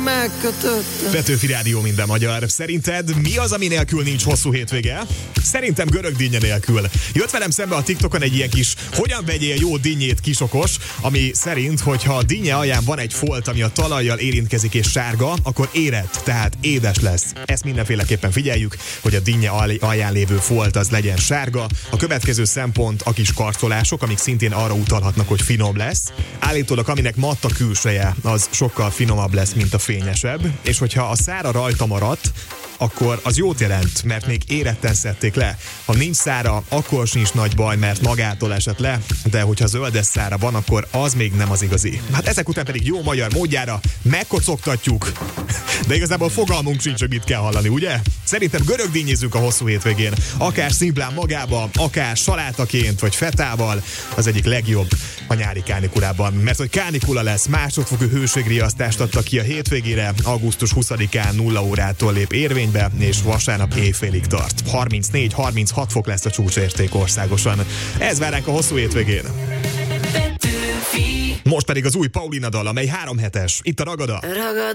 megkötöttem. Petőfi Rádió, minden magyar. Szerinted mi az, ami nélkül nincs hosszú hétvége? Szerintem görög dinnye nélkül. Jött velem szembe a TikTokon egy ilyen kis hogyan vegyél jó dinnyét kisokos, ami szerint, hogyha a dinnye alján van egy folt, ami a talajjal érintkezik és sárga, akkor érett, tehát édes lesz. Ezt mindenféleképpen figyeljük, hogy a dinnye alján lévő folt az legyen sárga. A következő szempont a kis karcolások, amik szintén arra utalhatnak, hogy finom lesz. Állítólag, aminek matt a külseje, az sokkal finomabb lesz, mint a fényesebb, és hogyha a szára rajta maradt, akkor az jót jelent, mert még éretten szedték le. Ha nincs szára, akkor sincs nagy baj, mert magától esett le, de hogyha zöldes szára van, akkor az még nem az igazi. Hát ezek után pedig jó magyar módjára megkocogtatjuk, de igazából fogalmunk sincs, hogy mit kell hallani, ugye? Szerintem görög dinnyézzünk a hosszú hétvégén, akár szimplán magába, akár salátaként, vagy fetával, az egyik legjobb a nyári kánikulában. Mert hogy kánikula lesz, másodfokú hőségriasztást adtak ki a hétvégére, augusztus 20-án 0 órától lép érvénybe, és vasárnap éjfélig tart. 34-36 fok lesz a csúcsérték országosan. Ez vár ránk a hosszú hétvégén. Most pedig az új Paulina dal, amely 3 hetes. Itt a Ragada.